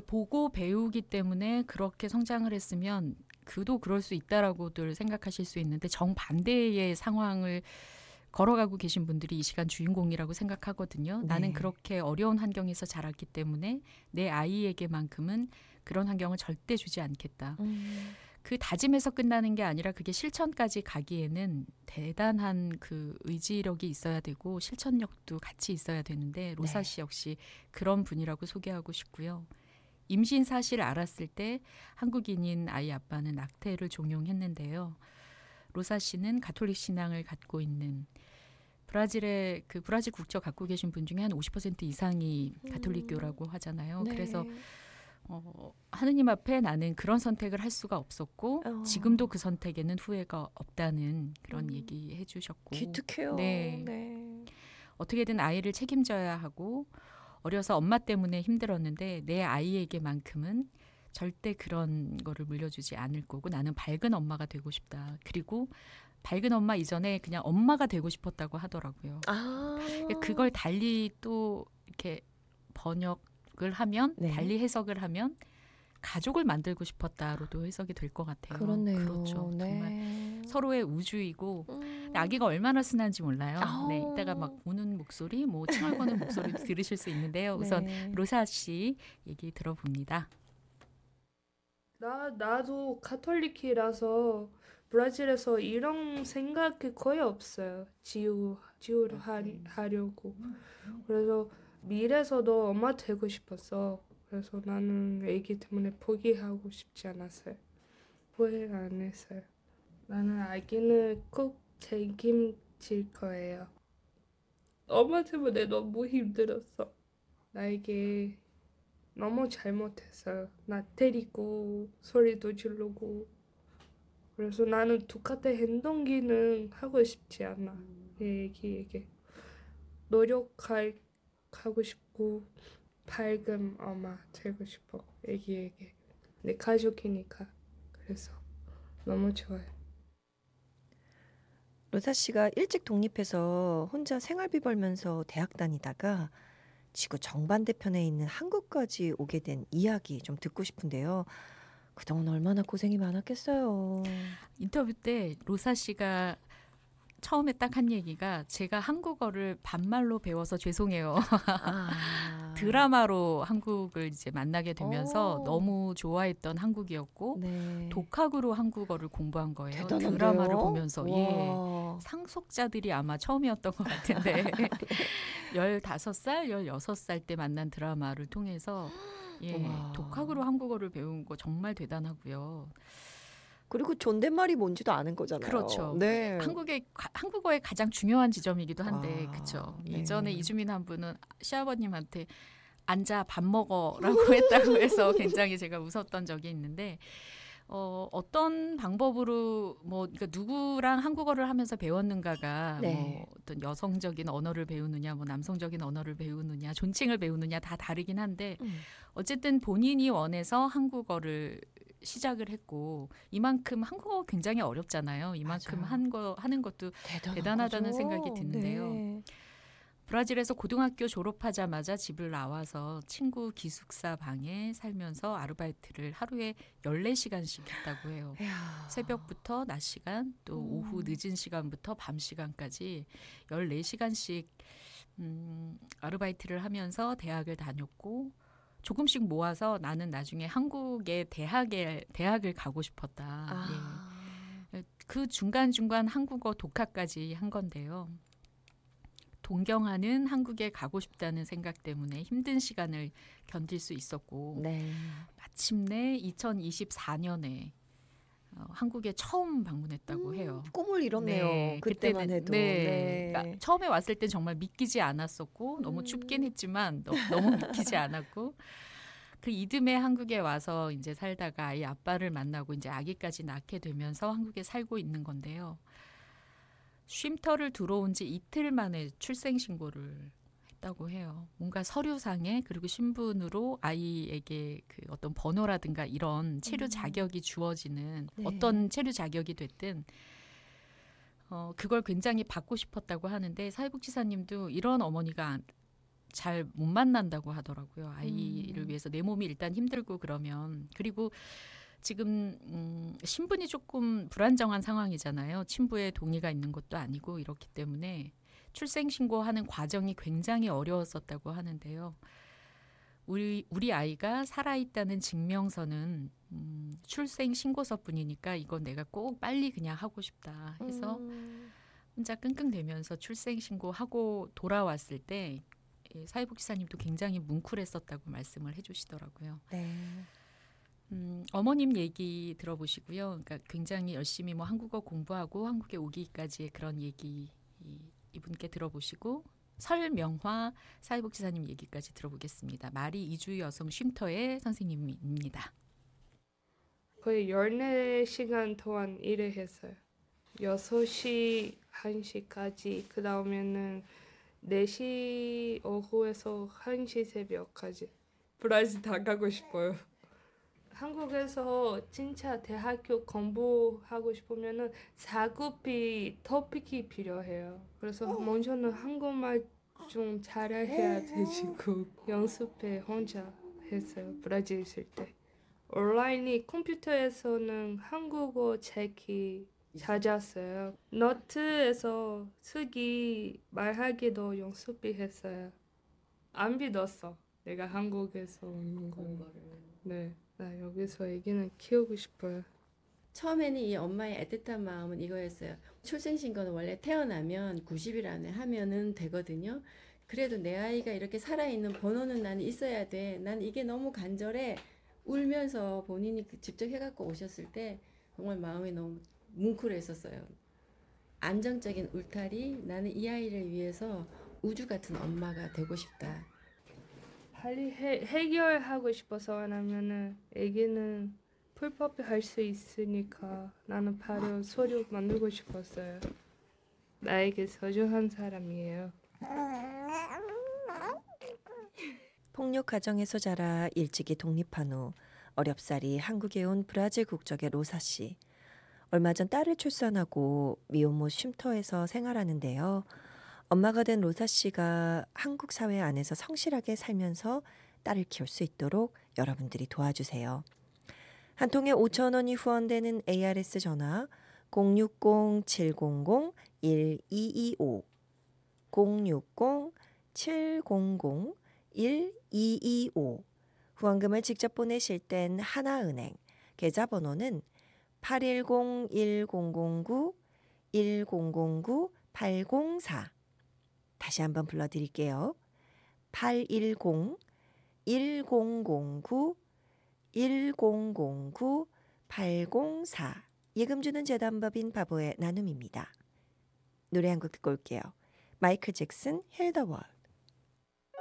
보고 배우기 때문에 그렇게 성장을 했으면 그도 그럴 수 있다라고들 생각하실 수 있는데 정반대의 상황을 걸어가고 계신 분들이 이 시간 주인공이라고 생각하거든요. 네. 나는 그렇게 어려운 환경에서 자랐기 때문에 내 아이에게만큼은 그런 환경을 절대 주지 않겠다. 그 다짐에서 끝나는 게 아니라 그게 실천까지 가기에는 대단한 그 의지력이 있어야 되고 실천력도 같이 있어야 되는데 로사 씨 역시 그런 분이라고 소개하고 싶고요. 임신 사실을 알았을 때 한국인인 아이 아빠는 낙태를 종용했는데요. 로사 씨는 가톨릭 신앙을 갖고 있는 브라질의 그 브라질 국적 갖고 계신 분 중에 한 50% 이상이 가톨릭교라고 하잖아요. 네. 그래서 하느님 앞에 나는 그런 선택을 할 수가 없었고 지금도 그 선택에는 후회가 없다는 그런 얘기해 주셨고 기특해요. 네. 네. 어떻게든 아이를 책임져야 하고 어려서 엄마 때문에 힘들었는데 내 아이에게만큼은 절대 그런 거를 물려주지 않을 거고 나는 밝은 엄마가 되고 싶다. 그리고 밝은 엄마 이전에 그냥 엄마가 되고 싶었다고 하더라고요. 그걸 달리 또 이렇게 번역을 하면 네. 달리 해석을 하면 가족을 만들고 싶었다로도 해석이 될 것 같아요. 그렇네요. 그렇죠. 네. 정말 서로의 우주이고 아기가 얼마나 순한지 몰라요. 네, 이따가 막 우는 목소리, 뭐 칭얼거는 목소리 들으실 수 있는데요. 우선 네. 로사 씨 얘기 들어봅니다. 나도 가톨릭이라서 브라질에서 이런 생각이 거의 없어요. 지우를 하려고. 그래서 미래에서도 엄마 되고 싶었어. 그래서 나는 애기 때문에 포기하고 싶지 않았어요. 후회 안 했어요. 나는 아기는 꼭 책임질 거예요. 엄마 때문에 너무 힘들었어. 나에게 너무 잘못했어요. 나 때리고 소리도 지르고. 그래서 나는 똑같은 행동기는 하고 싶지 않아. 내 애기에게. 노력하고 싶고 밝은 엄마 되고 싶어. 애기에게. 내 가족이니까. 그래서 너무 좋아요. 로사 씨가 일찍 독립해서 혼자 생활비 벌면서 대학 다니다가 지구 정반대편에 있는 한국까지 오게 된 이야기 좀 듣고 싶은데요. 그동안 얼마나 고생이 많았겠어요. 인터뷰 때 로사 씨가 처음에 딱 한 얘기가 제가 한국어를 반말로 배워서 죄송해요. 드라마로 한국을 이제 만나게 되면서 너무 좋아했던 한국이었고 네. 독학으로 한국어를 공부한 거예요. 대단한데요? 드라마를 보면서. 와. 예. 상속자들이 아마 처음이었던 것 같은데 15살, 16살 때 만난 드라마를 통해서 예, 와. 독학으로 한국어를 배운 거 정말 대단하고요. 그리고 존댓말이 뭔지도 아는 거잖아요. 그렇죠. 네. 한국어의 가장 중요한 지점이기도 한데, 와, 그렇죠. 네. 예전에 이주민 한 분은 시아버님한테 앉아 밥 먹어라고 했다고 해서 굉장히 제가 웃었던 적이 있는데, 어떤 방법으로 그러니까 누구랑 한국어를 하면서 배웠는가가 네. 뭐 어떤 여성적인 언어를 배우느냐, 뭐 남성적인 언어를 배우느냐, 존칭을 배우느냐 다 다르긴 한데 어쨌든 본인이 원해서 한국어를 시작을 했고 이만큼 한국어 굉장히 어렵잖아요. 이만큼 하는 것도 대단하다는 생각이 드는데요. 네. 브라질에서 고등학교 졸업하자마자 집을 나와서 친구 기숙사 방에 살면서 아르바이트를 하루에 14시간씩 했다고 해요. 이야. 새벽부터 낮 시간 또 오후 늦은 시간부터 밤 시간까지 14시간씩 아르바이트를 하면서 대학을 다녔고 조금씩 모아서 나는 나중에 한국의 대학을 가고 싶었다. 예. 그 중간중간 한국어 독학까지 한 건데요. 동경하는 한국에 가고 싶다는 생각 때문에 힘든 시간을 견딜 수 있었고 네. 마침내 2024년에 한국에 처음 방문했다고 해요. 꿈을 이뤘네요. 네, 그때만 해도. 네. 그러니까 처음에 왔을 땐 정말 믿기지 않았었고 너무 춥긴 했지만 너무 믿기지 않았고 그 이듬해 한국에 와서 이제 살다가 아이 아빠를 만나고 이제 아기까지 낳게 되면서 한국에 살고 있는 건데요. 쉼터를 들어온 지 이틀 만에 출생 신고를 했다고 해요. 뭔가 서류상에 그리고 신분으로 아이에게 그 어떤 번호라든가 이런 체류 자격이 주어지는 네. 어떤 체류 자격이 됐든 그걸 굉장히 받고 싶었다고 하는데 사회복지사님도 이런 어머니가 잘 못 만난다고 하더라고요. 아이를 위해서 내 몸이 일단 힘들고 그러면. 그리고 지금 신분이 조금 불안정한 상황이잖아요. 친부의 동의가 있는 것도 아니고 이렇기 때문에 출생신고하는 과정이 굉장히 어려웠었다고 하는데요. 우리 아이가 살아있다는 증명서는 출생신고서뿐이니까 이건 내가 꼭 빨리 그냥 하고 싶다 해서 혼자 끙끙대면서 출생신고하고 돌아왔을 때 사회복지사님도 굉장히 뭉클했었다고 말씀을 해주시더라고요. 네. 어머님 얘기 들어보시고요. 그러니까 굉장히 열심히 뭐 한국어 공부하고 한국에 오기까지의 그런 얘기 이분께 들어보시고 설명화 사회복지사님 얘기까지 들어보겠습니다. 마리 이주 여성 쉼터의 선생님입니다. 거의 14시간 동안 일을 했어요. 6시, 1시까지. 그 다음에는 4시 오후에서 1시 새벽까지. 브라질 다 가고 싶어요. 한국에서 진짜 대학교 공부하고 싶으면은 4급이 토픽이 필요해요. 그래서 먼저는 한국말 좀 잘해야 되지고 연습해 혼자 했어요. 브라질 있을 때. 온라인이 컴퓨터에서는 한국어 책이 찾았어요. 노트에서 쓰기 말하기도 연습했어요. 안 믿었어. 내가 한국에서 오는 거. 네. 나 여기서 애기는 키우고 싶어요. 처음에는 이 엄마의 애틋한 마음은 이거였어요. 출생신고는 원래 태어나면 90일 안에 하면은 되거든요. 그래도 내 아이가 이렇게 살아있는 번호는 나는 있어야 돼. 난 이게 너무 간절해. 울면서 본인이 직접 해갖고 오셨을 때 정말 마음이 너무 뭉클했었어요. 안정적인 울타리, 나는 이 아이를 위해서 우주 같은 엄마가 되고 싶다. 빨리 해결하고 싶어서 왜냐면은 애기는 풀퍼피 할 수 있으니까 나는 바로 서류 만들고 싶었어요. 나에게 소중한 사람이에요. 폭력 가정에서 자라 일찍이 독립한 후 어렵사리 한국에 온 브라질 국적의 로사 씨. 얼마 전 딸을 출산하고 미혼모 쉼터에서 생활하는데요. 엄마가 된 로사 씨가 한국 사회 안에서 성실하게 살면서 딸을 키울 수 있도록 여러분들이 도와주세요. 한 통에 5,000원이 후원되는 ARS 전화 060-700-1225 060-700-1225 후원금을 직접 보내실 땐 하나은행 계좌번호는 810-1009-1009-804 다시 한번 불러드릴게요. 810-1009-1009-804 예금 주는 재단법인 바보의 나눔입니다. 노래 한 곡 듣고 올게요. 마이클 잭슨 힐 더 월.